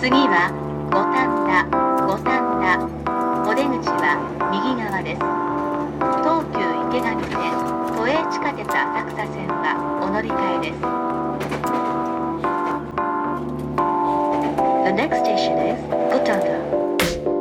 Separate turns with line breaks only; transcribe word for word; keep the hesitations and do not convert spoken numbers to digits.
次は五反田、五反田。お出口は右側です。東急池上線、都営地下鉄浅草線はお乗り換えです。The next station